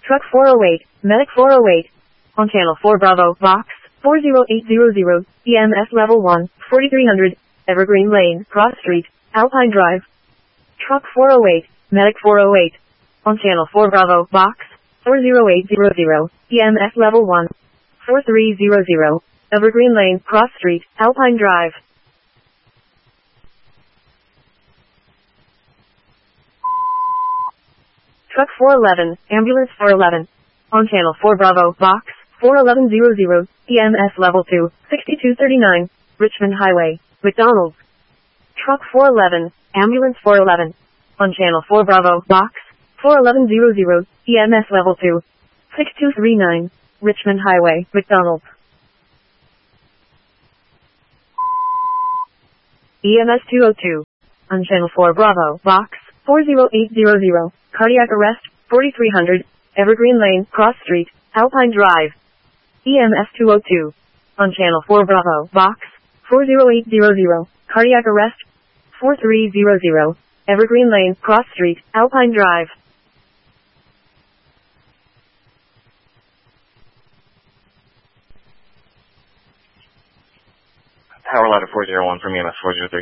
Truck 408, Medic 408. On Channel 4 Bravo, Box 40800, EMS Level 1, 4300, Evergreen Lane, Cross Street, Alpine Drive. Truck 408, Medic 408. On Channel 4 Bravo, Box 40800, EMS Level 1, 4300, Evergreen Lane, Cross Street, Alpine Drive. Truck 411, Ambulance 411. On Channel 4 Bravo, Box 41100, EMS Level 2, 6239, Richmond Highway, McDonald's. Truck 411, Ambulance 411. On Channel 4 Bravo, Box 41100, EMS Level 2, 6239, Richmond Highway, McDonald's. EMS 202. On Channel 4 Bravo, Box 40800, Cardiac Arrest, 4300, Evergreen Lane, Cross Street, Alpine Drive. EMS 202. On Channel 4 Bravo, Box 40800, Cardiac Arrest, 4300, Evergreen Lane, Cross Street, Alpine Drive. Tower ladder 401 from EMS 403.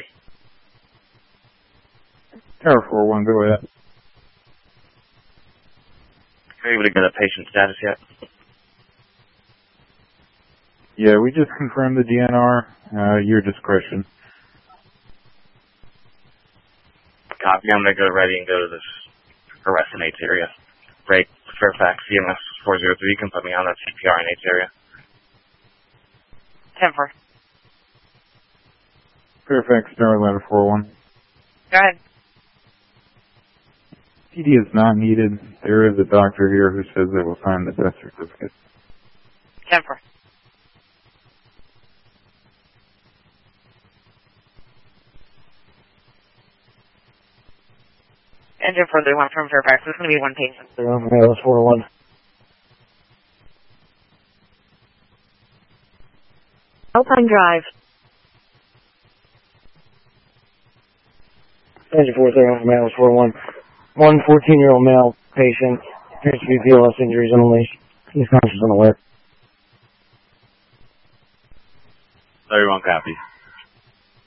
Tower 41, go ahead. Are you able to get a patient status yet? Yeah, we just confirmed the DNR. Your discretion. Copy. I'm going to go ready and go to this arrest in Nate's area. Ray, Fairfax, EMS 403. You can put me on that CPR in Nate's area. 10-4. Fairfax, Tower ladder 41. Go ahead. PD is not needed. There is a doctor here who says they will sign the death certificate. 10-4. Engine 431 from Fairfax. There's going to be one patient. Males 401. Alpine Drive. Engine 431, males 401. One 14-year-old male patient appears to be VLS injuries only. He's conscious and aware. 31 copy.